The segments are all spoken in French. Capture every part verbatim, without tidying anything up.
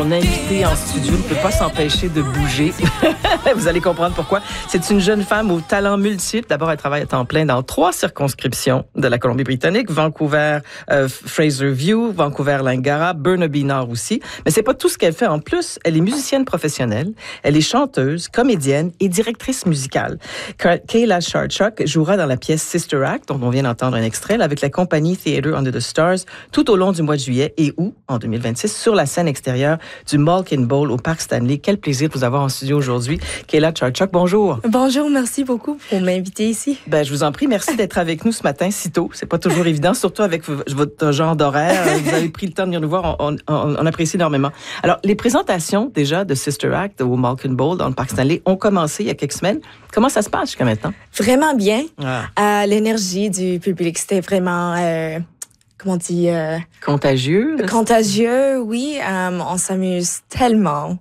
mon invitée en studio ne peut pas s'empêcher de bouger. Vous allez comprendre pourquoi. C'est une jeune femme aux talents multiples. D'abord, elle travaille à temps plein dans trois circonscriptions de la Colombie-Britannique, Vancouver, euh, Fraserview, Vancouver-Langara, Burnaby Nord aussi. Mais c'est pas tout ce qu'elle fait. En plus, elle est musicienne professionnelle, elle est chanteuse, comédienne et directrice musicale. Kayla Charchuk jouera dans la pièce Sister Act, dont on vient d'entendre un extrait, là, avec la compagnie Theatre Under the Stars, tout au long du mois de juillet et août, en deux mille vingt-six, sur la scène extérieure du Malkin Bowl au Parc Stanley. Quel plaisir de vous avoir en studio aujourd'hui. Kayla Charchuk, bonjour. Bonjour, merci beaucoup pour m'inviter ici. Ben, je vous en prie, merci d'être avec nous ce matin si tôt. C'est pas toujours évident, surtout avec votre genre d'horaire. Vous avez pris le temps de venir nous voir, on, on, on apprécie énormément. Alors, les présentations déjà de Sister Act au Malkin Bowl dans le Parc Stanley ont commencé il y a quelques semaines. Comment ça se passe jusqu'à maintenant? Vraiment bien. Ah. Euh, l'énergie du public, c'était vraiment... Euh, comment on dit? Euh, contagieux? Contagieux, oui. Euh, on s'amuse tellement.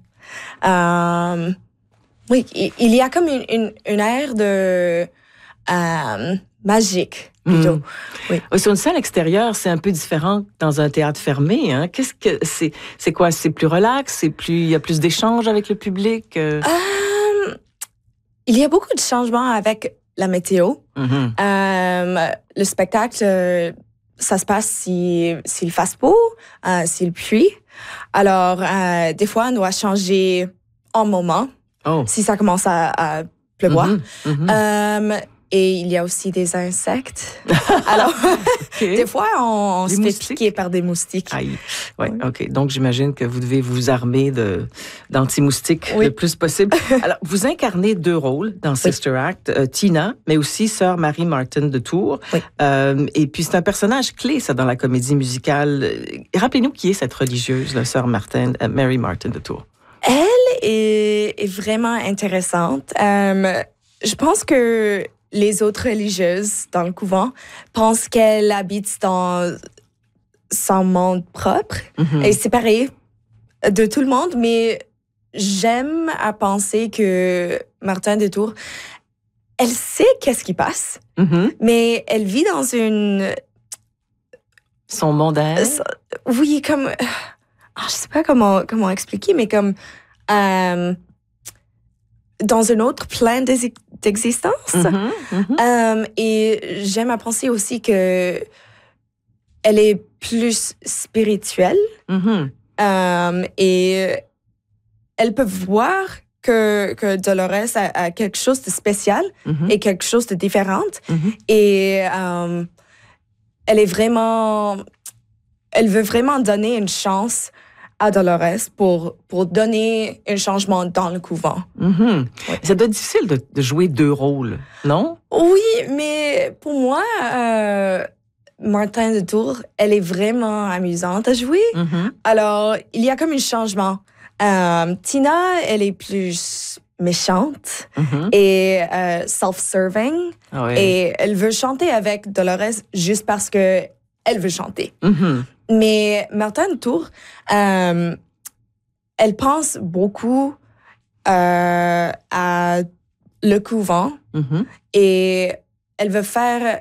Euh, oui, il y a comme une, une, une aire de... Euh, magique, plutôt. Mmh. Oui. Sur une scène extérieure, c'est un peu différent que dans un théâtre fermé. Hein? Qu'est-ce que c'est? C'est quoi? C'est plus relax? C'est plus, il y a plus d'échanges avec le public? Euh... Euh, il y a beaucoup de changements avec la météo. Mmh. Euh, le spectacle, euh, ça se passe si, s'il fasse beau, euh, s'il pluie. Alors, euh, des fois, on doit changer en moment, oh. si ça commence à, à pleuvoir. Mmh. Mmh. Euh, et il y a aussi des insectes. Alors, okay. Des fois, on, on se fait piquer par des moustiques. Aïe. Ouais, oui, OK. Donc, j'imagine que vous devez vous armer de, d'anti-moustiques oui. le plus possible. Alors, vous incarnez deux rôles dans Sister oui. Act. Euh, Tina, mais aussi sœur Mary Martin de Tours. Oui. Euh, et puis, c'est un personnage clé, ça, dans la comédie musicale. Rappelez-nous qui est cette religieuse, la sœur Martin, euh, Mary Martin de Tours. Elle est, est vraiment intéressante. Euh, je pense que les autres religieuses dans le couvent pensent qu'elle habite dans son monde propre mm-hmm. et séparée de tout le monde, mais j'aime à penser que Martin de Tours, elle sait qu'est-ce qui passe, mm-hmm. mais elle vit dans une... Son monde à elle? Oui, comme... Oh, je sais pas comment, comment expliquer, mais comme... Euh, dans un autre plan d'existence. Mm-hmm, mm-hmm. Euh, et j'aime à penser aussi que elle est plus spirituelle. Mm-hmm. Euh, et elle peut voir que, que Dolores a, a quelque chose de spécial mm-hmm. et quelque chose de différent. Mm-hmm. Et euh, elle est vraiment... Elle veut vraiment donner une chance à Dolores pour, pour donner un changement dans le couvent. Mm-hmm. Oui. Ça doit être difficile de, de jouer deux rôles, non? Oui, mais pour moi, euh, Martin de Tours, elle est vraiment amusante à jouer. Mm-hmm. Alors, il y a comme un changement. Euh, Tina, elle est plus méchante mm-hmm. et euh, self-serving. Oh oui. Et elle veut chanter avec Dolores juste parce que elle veut chanter. Mm-hmm. Mais Martin de Tours, euh, elle pense beaucoup euh, à le couvent mm-hmm. et elle veut faire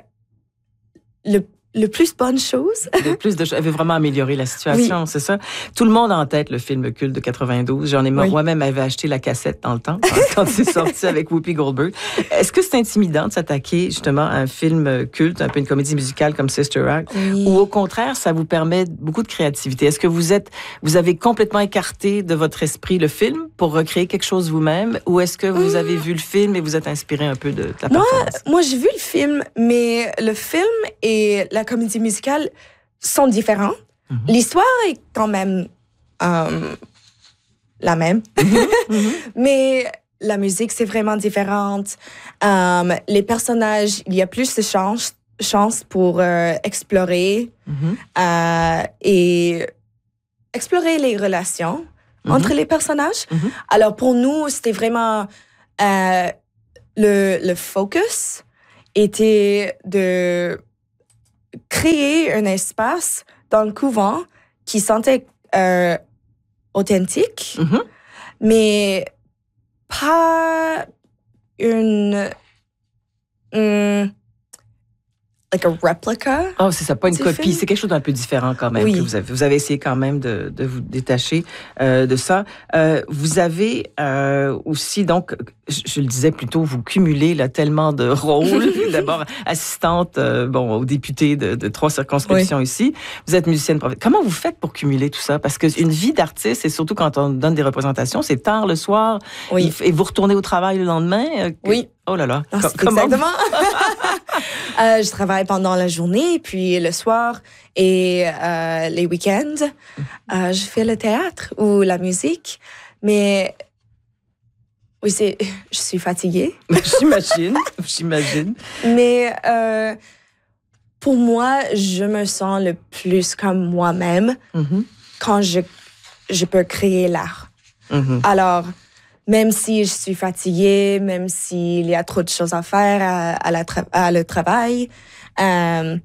le, le plus bonne chose. Le plus de choses. Elle veut vraiment améliorer la situation, oui. c'est ça? Tout le monde a en tête le film culte de quatre-vingt-douze. J'en ai oui. Moi-même avait acheté la cassette dans le temps, quand c'est sorti avec Whoopi Goldberg. Est-ce que c'est intimidant de s'attaquer justement à un film culte, un peu une comédie musicale comme Sister Act, oui. ou au contraire, ça vous permet beaucoup de créativité? Est-ce que vous êtes, vous avez complètement écarté de votre esprit le film pour recréer quelque chose vous-même, ou est-ce que vous mmh. avez vu le film et vous êtes inspiré un peu de, de la moi, performance? Moi, j'ai vu le film, mais le film et la comédie musicale sont différents. Mm-hmm. L'histoire est quand même euh, la même. Mm-hmm. Mm-hmm. Mais la musique, c'est vraiment différente. Euh, les personnages, il y a plus de chance, chance pour euh, explorer mm-hmm. euh, et explorer les relations mm-hmm. entre les personnages. Mm-hmm. Alors, pour nous, c'était vraiment... Euh, le, le focus était de... créer un espace dans le couvent qui sentait euh, authentique, mm-hmm. mais pas une... une like a replica. Oh, c'est ça, pas une du copie. film. C'est quelque chose d'un peu différent quand même. Oui. Que vous, avez, vous avez essayé quand même de, de vous détacher euh, de ça. Euh, vous avez euh, aussi, donc, je, je le disais plutôt, vous cumulez là, tellement de rôles. D'abord, assistante euh, bon, aux députés de, de trois circonscriptions oui. ici. Vous êtes musicienne professionnelle. Comment vous faites pour cumuler tout ça? Parce qu'une vie d'artiste, et surtout quand on donne des représentations, c'est tard le soir. Oui. Et vous retournez au travail le lendemain. Euh, oui. Oh là là. Non, c'est exactement. euh, je travaille pendant la journée, puis le soir et euh, les week-ends. Euh, je fais le théâtre ou la musique. Mais oui, c'est, je suis fatiguée. J'imagine, j'imagine. Mais euh, pour moi, je me sens le plus comme moi-même mm-hmm. quand je, je peux créer l'art. Mm-hmm. Alors, même si je suis fatiguée, même s'il y a trop de choses à faire à, à, la tra- à le travail, euh,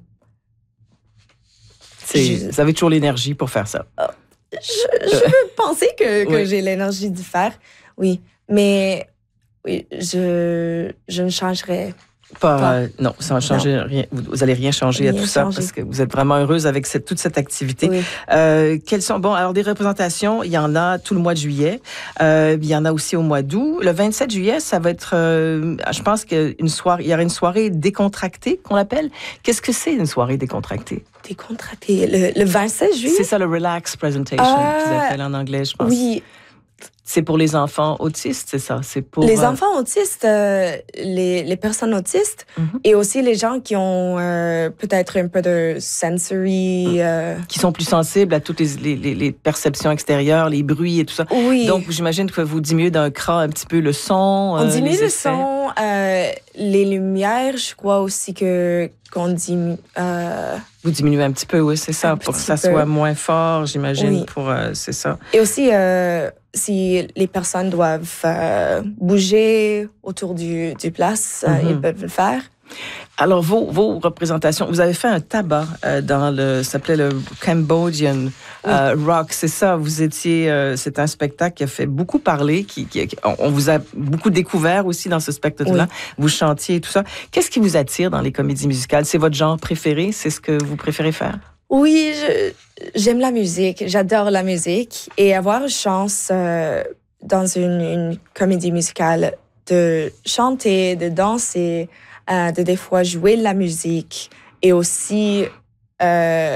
je, vous avez toujours l'énergie pour faire ça. Je, je veux penser que, que oui. j'ai l'énergie de faire, oui. Mais oui, je, je ne changerai pas. pas. Euh, non, sans changer non. rien. Vous, vous allez rien changer rien à tout changer. Ça parce que vous êtes vraiment heureuse avec cette, toute cette activité. Oui. Euh, quelles sont bon alors des représentations, il y en a tout le mois de juillet. Euh, il y en a aussi au mois d'août. Le vingt-sept juillet, ça va être, euh, je pense qu'une soirée, il y aura une soirée décontractée qu'on l'appelle. Qu'est-ce que c'est une soirée décontractée? Décontractée. Le, le vingt-sept juillet. C'est ça le relax presentation euh, qu'ils appellent en anglais, je pense. Oui. C'est pour les enfants autistes, c'est ça? C'est pour les enfants autistes, euh, les, les personnes autistes mm-hmm. et aussi les gens qui ont euh, peut-être un peu de sensory... Euh... Qui sont plus sensibles à toutes les, les, les perceptions extérieures, les bruits et tout ça. Oui. Donc, j'imagine que vous diminuez d'un cran un petit peu le son. On euh, diminue le effets. son, euh, les lumières, je crois aussi que qu'on diminue... Euh... Vous diminuez un petit peu, oui, c'est ça, pour que ça peu. soit moins fort, j'imagine, oui. pour... Euh, c'est ça. Et aussi... Euh, si les personnes doivent euh, bouger autour du, du place, mm-hmm. euh, ils peuvent le faire. Alors, vos, vos représentations, vous avez fait un tabac euh, dans le, ça s'appelait le Cambodian euh, oui. Rock, c'est ça, vous étiez, euh, c'est un spectacle qui a fait beaucoup parler, qui, qui, on vous a beaucoup découvert aussi dans ce spectacle-là, oui. vous chantiez et tout ça. Qu'est-ce qui vous attire dans les comédies musicales? C'est votre genre préféré? C'est ce que vous préférez faire? Oui, je, j'aime la musique, j'adore la musique et avoir une chance euh, dans une, une comédie musicale de chanter, de danser, euh, de des fois jouer de la musique et aussi... Euh...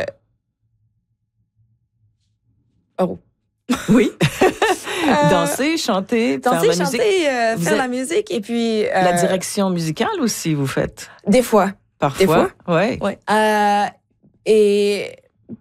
Oh. Oui. euh, danser, chanter, danser, faire la chanter, musique. Euh, faire êtes... la musique et puis... Euh... La direction musicale aussi, vous faites? Des fois. Parfois? Des fois, oui. Ouais. Euh... Et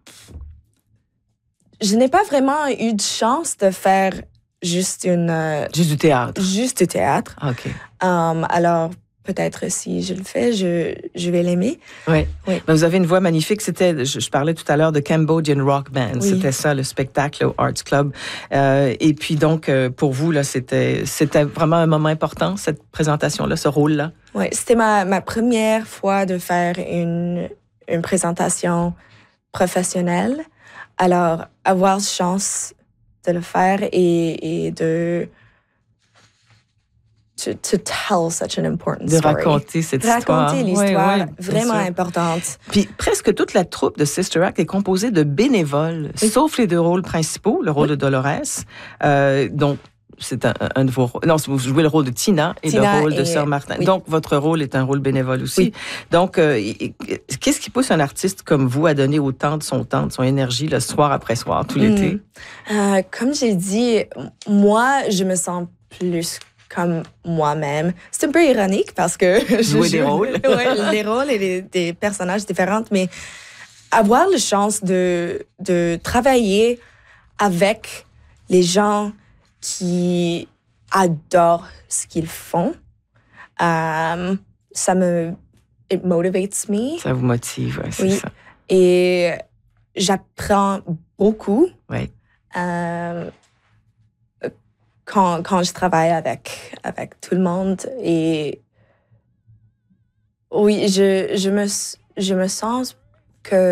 je n'ai pas vraiment eu de chance de faire juste une... Euh, juste du théâtre. Juste du théâtre. OK. Um, alors, peut-être si je le fais, je, je vais l'aimer. Oui. oui. Ben, vous avez une voix magnifique. C'était, je, je parlais tout à l'heure de Cambodian Rock Band. Oui. C'était ça, le spectacle au Arts Club. Euh, et puis donc, euh, pour vous, là, c'était, c'était vraiment un moment important, cette présentation-là, ce rôle-là? Oui, c'était ma, ma première fois de faire une... une présentation professionnelle. Alors, avoir chance de le faire et, et de to, to tell such an important de story. raconter cette raconter histoire. Raconter l'histoire, oui, oui, vraiment importante. Puis presque toute la troupe de Sister Act est composée de bénévoles, oui. sauf les deux rôles principaux, le rôle oui. de Dolores, euh, donc c'est un, un de vos rôles. Non, vous jouez le rôle de Tina et Tina le rôle et... de Sœur Martin. Oui. Donc, votre rôle est un rôle bénévole aussi. Oui. Donc, euh, qu'est-ce qui pousse un artiste comme vous à donner autant de son temps, de son énergie, le soir après soir, tout l'été? Mmh. Euh, comme j'ai dit, moi, je me sens plus comme moi-même. C'est un peu ironique parce que je joue des rôles. ouais, les rôles et les, des personnages différents, mais avoir la chance de, de travailler avec les gens qui adorent ce qu'ils font. Um, ça me... It motivates me. Ça vous motive, ouais, c'est oui. ça. Et j'apprends beaucoup oui. um, quand, quand je travaille avec, avec tout le monde. Et oui, je, je, me, je me sens que